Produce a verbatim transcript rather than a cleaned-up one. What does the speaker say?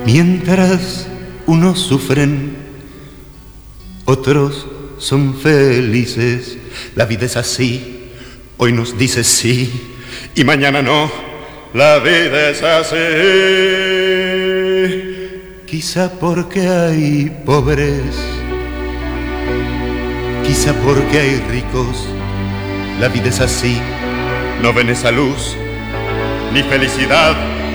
Mientras unos sufren, otros son felices. La vida es así, hoy nos dice sí y mañana no. La vida es así. Quizá porque hay pobres, quizá porque hay ricos. La vida es así, no ven esa luz ni felicidad.